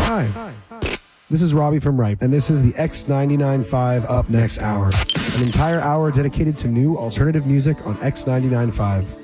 Hi. This is Robbie from Ripe, and this is the X99.5 Up Next Hour, an entire hour dedicated to new alternative music on X99.5.